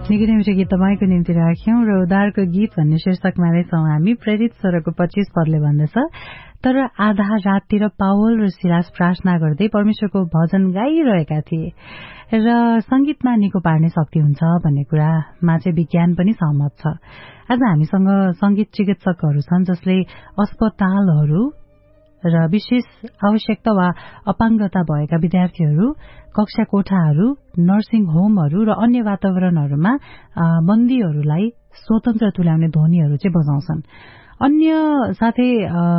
निकै नै मिठो गीत तपाईँको निम्ति राख्यौं र उदारको गीत भन्ने शीर्षकमा नै छौं हामी। प्रेरित स्वरको 25 पदले भन्दछ, तर आधा राततिर पावल र सिलास प्रार्थना गर्दै परमेश्वरको भजन गाइरहेका थिए र संगीतमा निको पार्ने शक्ति हुन्छ भन्ने कुरामा चाहिँ विज्ञान पनि सहमत छ। आज हामीसँग संगीत चिकित्सकहरू छन् जसले अस्पतालहरू र विशेष आवश्यकता वा अपाङ्गता भएका विद्यार्थीहरू, कक्षा कोठाहरू, नर्सिङ होमहरू र अन्य वातावरणहरूमा बन्दीहरूलाई स्वतन्त्र तुल्याउने ध्वनिहरू चाहिँ बजाउँछन्। अन्य साथै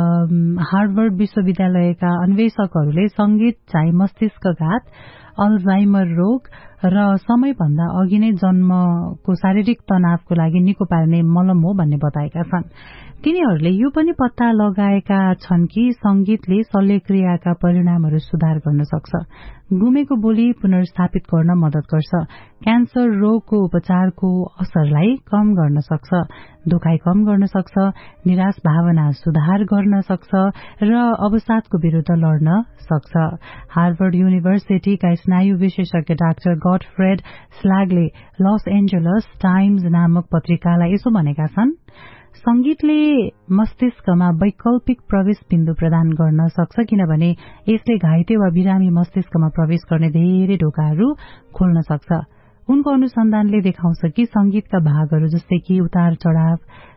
हार्वर्ड विश्वविद्यालयका अन्वेषकहरूले संगीत चाहिँ मस्तिष्कघात, अल्जाइमर रोग र समयभन्दा अघि नै जन्मको शारीरिक तनावको लागि निको पार्ने मलम हो भन्ने बताएका छन्। तिनीहरूले यो पनि पत्ता लगाएका छन् कि संगीतले शल्यक्रियाका परिणामहरू सुधार गर्न सक्छ, गुमेको बोली पुनर्स्थापित गर्न मद्दत गर्छ, क्यान्सर रोगको उपचारको असरलाई कम गर्न सक्छ, दुखाइ कम गर्न सक्छ, निराश भावना सुधार गर्न सक्छ र अवसादको विरूद्ध लड्न सक्छ। हार्वर्ड युनिभर्सिटीका स्नायु विशेषज्ञ डाक्टर गॉटफ्रेड स्ल्यागले लस एन्जलस टाइम्स नामक पत्रिकालाई यसो भनेका छन्, संगीतले मस्तिष्कमा वैकल्पिक प्रवेश बिन्दु प्रदान गर्न सक्छ किनभने यसले घाइते वा बिरामी मस्तिष्कमा प्रवेश गर्ने धेरै ढोकाहरू खोल्न सक्छ। उनको अनुसन्धानले देखाउँछ कि संगीतका भागहरू जस्तै कि उतार चढ़ाव,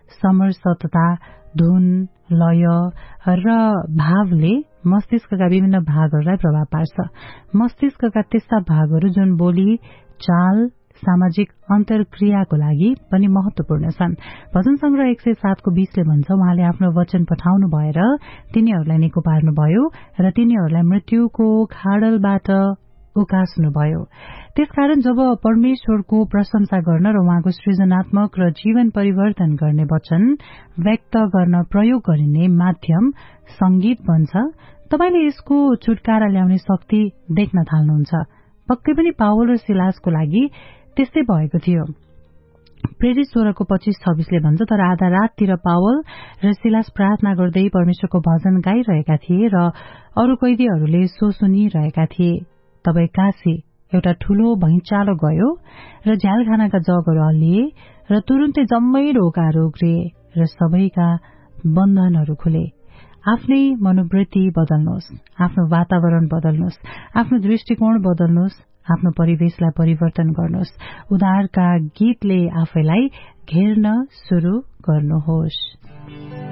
समरसता, धुन, लय र भावले मस्तिष्कका विभिन्न भागहरूलाई प्रभाव पार्छ। मस्तिष्कका त्यस्ता भागहरू जुन बोली, चाल, सामाजिक अन्तर्क्रियाको लागि पनि महत्वपूर्ण छन्। भजन संग्रह 107 को 20 ले भन्छ, उहाँले आफ्नो वचन पठाउनु भएर तिनीहरूलाई निको पार्नुभयो र तिनीहरूलाई मृत्युको खाडलबाट उकास्नुभयो। त्यसकारण जब परमेश्वरको प्रशंसा गर्न र उहाँको सृजनात्मक र जीवन परिवर्तन गर्ने वचन व्यक्त गर्न प्रयोग गरिने माध्यम संगीत बन्छ, तपाईले यसको छुटकारा ल्याउने शक्ति देख्न थाल्नुहुन्छ। पक्कै पनि पावल र सिलासको लागि त्यस्तै भएको थियो। प्रेरित स्वरको 25-26 ले भन्छ, तर आधा राततिर पावल र सिलास प्रार्थना गर्दै परमेश्वरको भजन गाइरहेका थिए र अरू कैदीहरूले सो सुनिरहेका थिए। तब एक्कासी एउटा ठूलो भैँचालो गयो र झ्यालखानाका जगहरू हल्लिए र तुरुन्तै जम्मै ढोकाहरू उग्रिए र सबैका बन्धनहरू खुले। आफ्नै मनोवृत्ति बदल्नुहोस्, आफ्नो वातावरण बदल्नुहोस्, आफ्नो दृष्टिकोण बदल्नुहोस्, आफ्नो परिवेशलाई परिवर्तन गर्नुहोस्। उद्धारका गीतले आफैलाई घेर्न शुरू गर्नुहोस्।